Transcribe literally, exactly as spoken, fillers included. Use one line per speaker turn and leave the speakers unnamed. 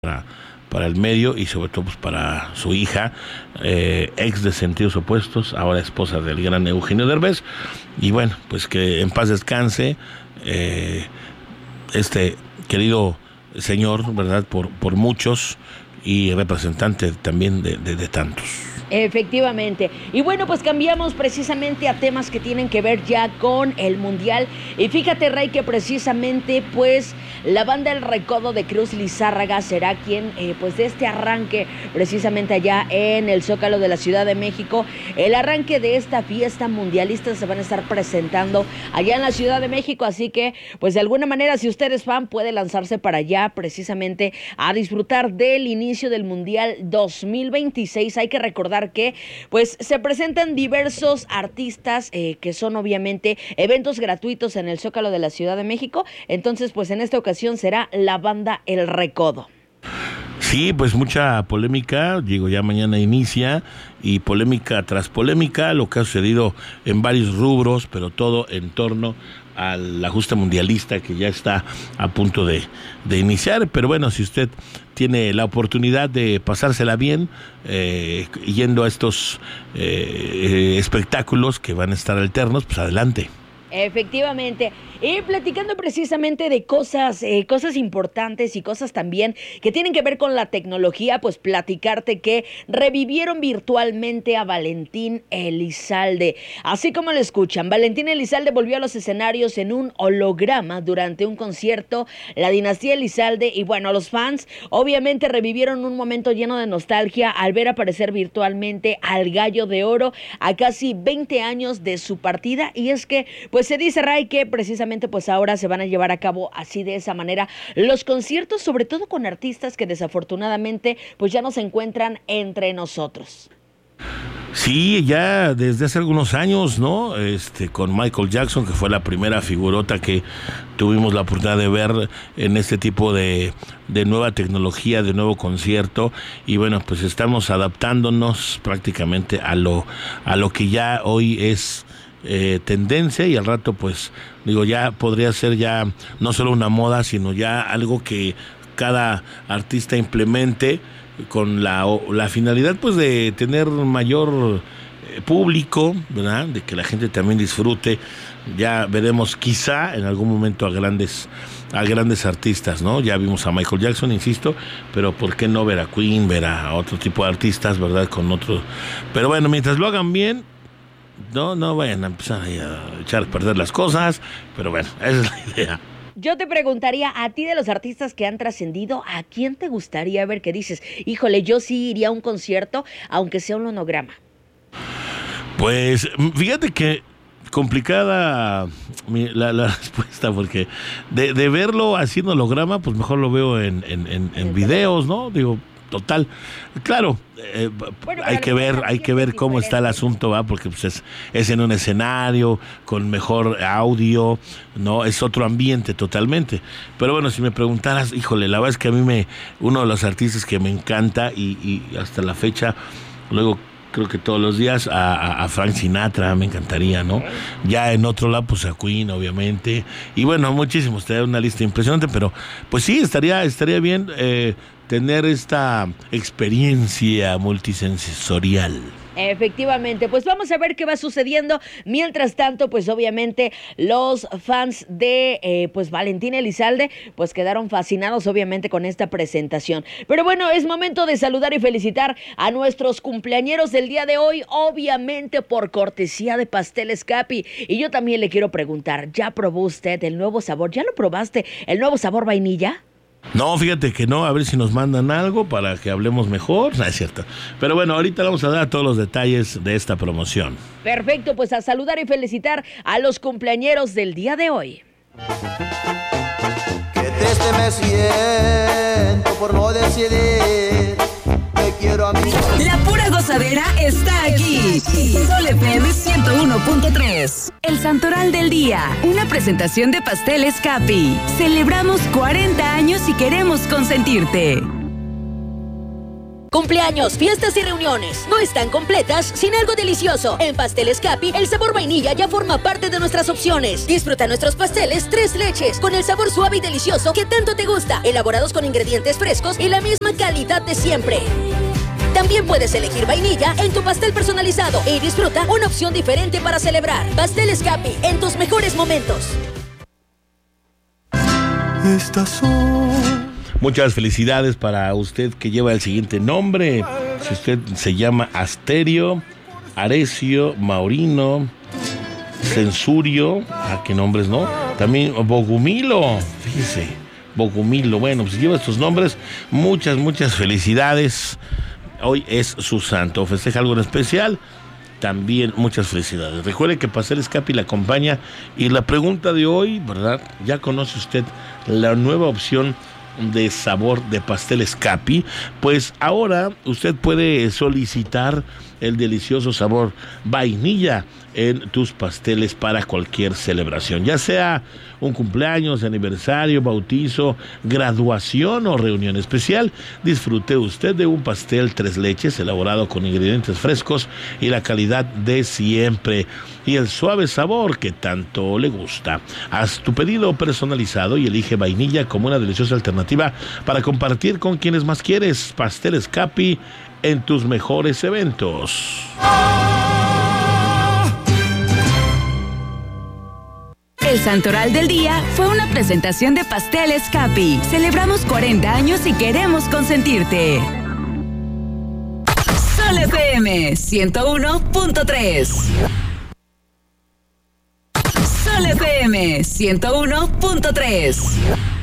para, para el medio y sobre todo pues, para su hija, eh, ex de Sentidos Opuestos, ahora esposa del gran Eugenio Derbez. Y bueno, pues que en paz descanse eh, este querido señor, ¿verdad? Por, por muchos y representante también de, de, de tantos.
Efectivamente. Y bueno, pues cambiamos precisamente a temas que tienen que ver ya con el Mundial. Y fíjate, Ray, que precisamente pues la banda El Recodo de Cruz Lizárraga será quien eh, pues de este arranque precisamente allá en el Zócalo de la Ciudad de México. El arranque de esta fiesta mundialista se van a estar presentando allá en la Ciudad de México. Así que pues de alguna manera, si usted es fan, puede lanzarse para allá precisamente a disfrutar del inicio del Mundial dos mil veintiséis. Hay que recordar que pues se presentan diversos artistas eh, que son obviamente eventos gratuitos en el Zócalo de la Ciudad de México. Entonces pues en esta ocasión será la banda El Recodo.
Sí, pues mucha polémica, digo, ya mañana inicia, y polémica tras polémica, lo que ha sucedido en varios rubros, pero todo en torno al ajuste mundialista que ya está a punto de, de iniciar. Pero bueno, si usted tiene la oportunidad de pasársela bien, eh, yendo a estos eh, espectáculos que van a estar alternos, pues adelante.
Efectivamente, y platicando precisamente de cosas, eh, cosas importantes y cosas también que tienen que ver con la tecnología, pues platicarte que revivieron virtualmente a Valentín Elizalde. Así como lo escuchan, Valentín Elizalde volvió a los escenarios en un holograma durante un concierto, La Dinastía Elizalde, y bueno, los fans obviamente revivieron un momento lleno de nostalgia al ver aparecer virtualmente al Gallo de Oro a casi veinte años de su partida. Y es que, pues Pues se dice, Ray, que precisamente pues ahora se van a llevar a cabo así de esa manera los conciertos, sobre todo con artistas que desafortunadamente pues ya no se encuentran entre nosotros.
Sí, ya desde hace algunos años, ¿no? Este, con Michael Jackson, que fue la primera figurota que tuvimos la oportunidad de ver en este tipo de, de nueva tecnología, de nuevo concierto. Y bueno, pues estamos adaptándonos prácticamente a lo, a lo que ya hoy es Eh, tendencia, y al rato pues digo ya podría ser ya no solo una moda, sino ya algo que cada artista implemente con la, la finalidad pues de tener mayor eh, público, ¿verdad? De que la gente también disfrute. Ya veremos quizá en algún momento a grandes a grandes artistas, ¿no? Ya vimos a Michael Jackson, insisto, pero ¿por qué no ver a Queen, ver a otro tipo de artistas, ¿verdad? Con otro. Pero bueno, mientras lo hagan bien, No, no vayan a empezar a echar a perder las cosas, pero bueno, esa es la idea.
Yo te preguntaría, a ti de los artistas que han trascendido, ¿a quién te gustaría ver que dices, híjole, yo sí iría a un concierto, aunque sea un holograma?
Pues, fíjate que complicada la, la respuesta, porque de, de verlo haciendo holograma, pues mejor lo veo en, en, en, en videos, ¿no? Digo, total, claro, eh, bueno, hay que ver, hay que ver cómo está el asunto, va, porque pues es, es en un escenario con mejor audio, no, es otro ambiente totalmente. Pero bueno, si me preguntaras, híjole, la verdad es que a mí me, uno de los artistas que me encanta y, y hasta la fecha, luego creo que todos los días a, a, a Frank Sinatra me encantaría, ¿no? Ya en otro lado, pues a Queen, obviamente. Y bueno, muchísimos, te da una lista impresionante, pero pues sí, estaría, estaría bien eh, tener esta experiencia multisensorial.
Efectivamente, pues vamos a ver qué va sucediendo. Mientras tanto, pues obviamente los fans de eh, pues Valentín Elizalde pues quedaron fascinados obviamente con esta presentación. Pero bueno, es momento de saludar y felicitar a nuestros cumpleañeros del día de hoy, obviamente por cortesía de Pasteles Capi. Y yo también le quiero preguntar, ¿ya probó usted el nuevo sabor? ¿Ya lo probaste? ¿El nuevo sabor vainilla?
No, fíjate que no, a ver si nos mandan algo para que hablemos mejor. No, es cierto. Pero bueno, ahorita vamos a dar todos los detalles de esta promoción.
Perfecto, pues a saludar y felicitar a los cumpleañeros del día de hoy.
Qué triste me siento por no decidir. Te quiero a mí.
La pura gozadera está aquí. Sol F M ciento uno punto tres. El Santoral del Día. Una presentación de Pasteles Capi. Celebramos cuarenta años y queremos consentirte.
Cumpleaños, fiestas y reuniones no están completas sin algo delicioso. En Pasteles Capi, el sabor vainilla ya forma parte de nuestras opciones. Disfruta nuestros pasteles tres leches con el sabor suave y delicioso que tanto te gusta, elaborados con ingredientes frescos y la misma calidad de siempre. También puedes elegir vainilla en tu pastel personalizado y disfruta una opción diferente para celebrar. Pasteles Capi, en tus mejores momentos.
Estas son...
Muchas felicidades para usted que lleva el siguiente nombre. Si usted se llama Asterio, Arecio, Maurino, Censurio, ¿a qué nombres no? También Bogumilo, fíjese, Bogumilo. Bueno, pues lleva estos nombres. Muchas, muchas felicidades. Hoy es su santo. ¿Festeja algo en especial? También muchas felicidades. Recuerde que Pasteles Capi la acompaña. Y la pregunta de hoy, ¿verdad? ¿Ya conoce usted la nueva opción de sabor de Pasteles Capi? Pues ahora usted puede solicitar el delicioso sabor vainilla en tus pasteles para cualquier celebración, ya sea un cumpleaños, aniversario, bautizo, graduación o reunión especial. Disfrute usted de un pastel tres leches elaborado con ingredientes frescos y la calidad de siempre y el suave sabor que tanto le gusta. Haz tu pedido personalizado y elige vainilla como una deliciosa alternativa para compartir con quienes más quieres. Pasteles Capi en tus mejores eventos.
El Santoral del Día fue una presentación de Pasteles Capi. Celebramos cuarenta años y queremos consentirte. Sol F M ciento uno punto tres. Sol F M ciento uno punto tres.